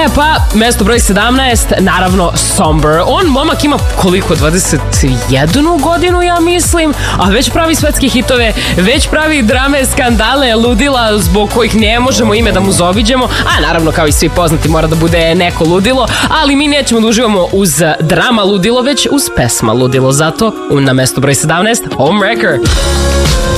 Pa, mesto broj 17, naravno Somber. On, momak, ima koliko, 21 godinu, ja mislim, a već pravi svetske hitove, već pravi drame, skandale, ludila zbog kojih ne možemo ime da mu zaobiđemo, a naravno, kao i svi poznati, mora da bude neko ludilo, ali mi nećemo da uživamo uz drama ludilo, već uz pesma ludilo. Zato na mesto broj 17, Homewrecker.